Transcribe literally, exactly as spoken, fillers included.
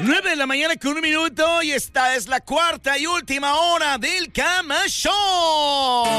nueve de la mañana con un minuto y esta es la cuarta y última hora del Kama Show.